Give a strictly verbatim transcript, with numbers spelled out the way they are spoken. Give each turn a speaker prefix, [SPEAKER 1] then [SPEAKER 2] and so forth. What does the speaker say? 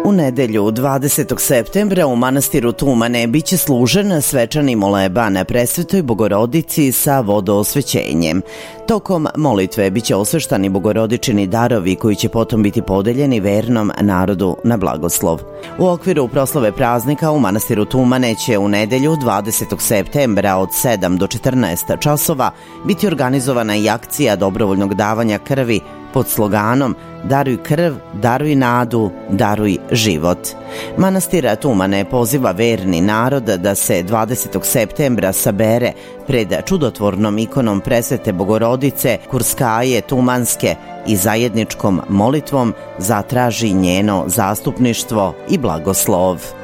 [SPEAKER 1] U nedelju dvadesetog septembra u manastiru Tumane biće služen svečani moleban Presvetoj Bogorodici sa vodoosvećenjem. Tokom molitve biće osveštani bogorodičini darovi koji će potom biti podeljeni vernom narodu na blagoslov. U okviru proslave praznika u manastiru Tumane će u nedelju dvadesetog septembra od sedam do četrnaest časova biti organizovana i akcija dobrovoljnog davanja krvi pod sloganom Daruj krv, daruj nadu, daruj život. Manastir Tumane poziva verni narod da se dvadesetog septembra sabere pred čudotvornom ikonom Presvete Bogorodice Kurskaje Tumanske i zajedničkom molitvom zatraži njeno zastupništvo i blagoslov.